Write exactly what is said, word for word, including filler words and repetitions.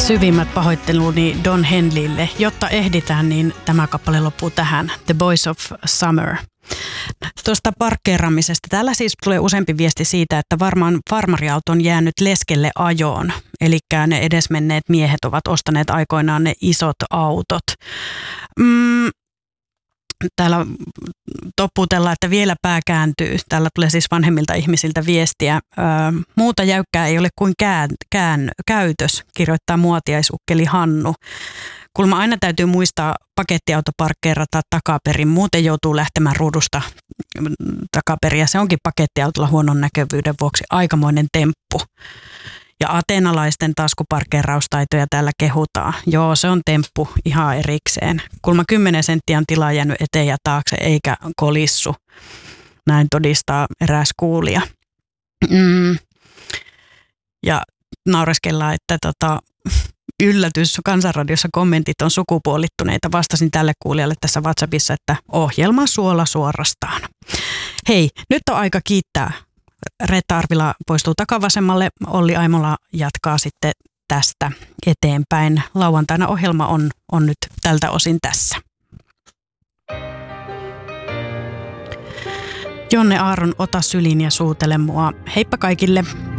Syvimmät pahoitteluni Don Henleylle. Jotta ehditään, niin tämä kappale loppuu tähän. The Boys of Summer. Tuosta parkkeeraamisesta. Täällä siis tulee useampi viesti siitä, että varmaan farmariauto on jäänyt leskelle ajoon. Eli ne edesmenneet miehet ovat ostaneet aikoinaan ne isot autot. Mm, täällä topputellaan, että vielä pää kääntyy. Täällä tulee siis vanhemmilta ihmisiltä viestiä. Öö, muuta jäykkää ei ole kuin kään, kään, käytös, kirjoittaa muotiaisukkeli Hannu. Kulma aina täytyy muistaa pakettiauto parkkeerata takaperin, muuten joutuu lähtemään ruudusta takaperin. Ja se onkin pakettiautolla huonon näkyvyyden vuoksi aikamoinen temppu. Ja ateenalaisten taskuparkkeeraustaitoja täällä kehutaan. Joo, se on temppu ihan erikseen. Kulma kymmenen senttiä on tilaa jäänyt eteen ja taakse eikä kolissu. Näin todistaa eräs kuulija. Mm. Ja naureskellaan, että tota, yllätys, Kansanradiossa kommentit on sukupuolittuneita. Vastasin tälle kuulijalle tässä WhatsAppissa, että ohjelma suola suorastaan. Hei, nyt on aika kiittää. Reetta Arvila poistuu takavasemmalle, Olli Aimola jatkaa sitten tästä eteenpäin. Lauantaina ohjelma on, on nyt tältä osin tässä. Jonne Aaron, ota syliin ja suutele mua. Heippa kaikille!